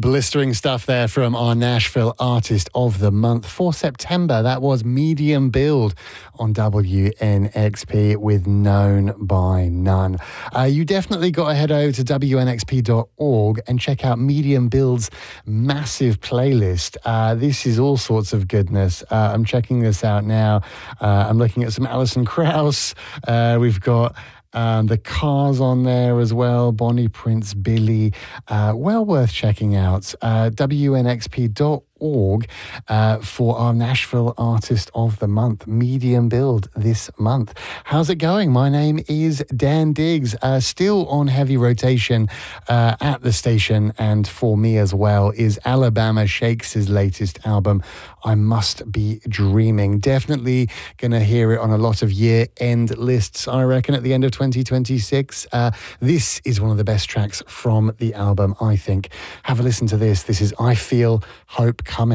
Blistering stuff there from our Nashville Artist of the Month for September. That was Medium Build on WNXP with Known by None. You definitely got to head over to WNXP.org and check out Medium Build's massive playlist. This is all sorts of goodness. I'm checking this out now. I'm looking at some Alison Krauss. We've got the Cars on there as well, Bonnie Prince Billy. Well worth checking out. WNXP.org for our Nashville Artist of the Month, Medium Build this month. How's it going? My name is Dan Diggs, still on heavy rotation at the station, and for me as well is Alabama Shakes' latest album, I Must Be Dreaming. Definitely going to hear it on a lot of year-end lists, I reckon, at the end of 2026. This is one of the best tracks from the album, I think. Have a listen to this. This is I Feel Hope